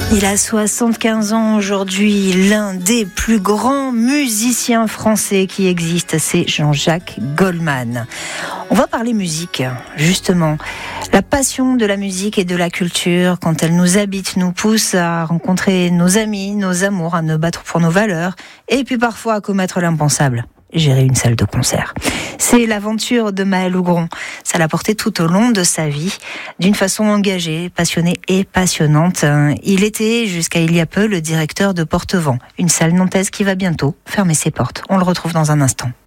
Il a 75 ans aujourd'hui, l'un des plus grands musiciens français qui existent, c'est Jean-Jacques Goldman. On va parler musique, justement. La passion de la musique et de la culture, quand elle nous habite, nous pousse à rencontrer nos amis, nos amours, à nous battre pour nos valeurs, et puis parfois à commettre l'impensable, gérer une salle de concert. C'est l'aventure de Maël Hougron. Ça l'a porté tout au long de sa vie, d'une façon engagée, passionnée et passionnante. Il était, jusqu'à il y a peu, le directeur de Porte-Vent, une salle nantaise qui va bientôt fermer ses portes. On le retrouve dans un instant.